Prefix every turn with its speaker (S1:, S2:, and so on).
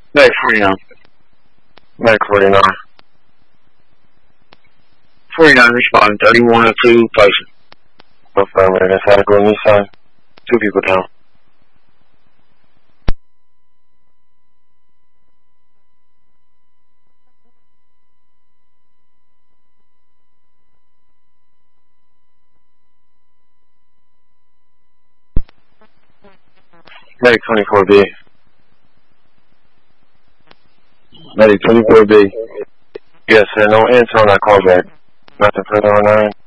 S1: Medic 49.
S2: Medic 49.
S1: 49 responding, 3102 placement.
S2: Affirmative. That's how to go Nissan. 2 people down. Medic 24B. Medic 24B. Yes, sir. No answer on that callback. Nothing further on 9.